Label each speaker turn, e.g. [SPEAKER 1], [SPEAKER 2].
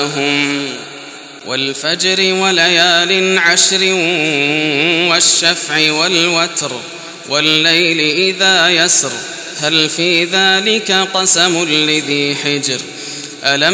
[SPEAKER 1] والفجر وليال عشر والشفع والوتر والليل إذا يسر هل في ذلك قسم لذي حجر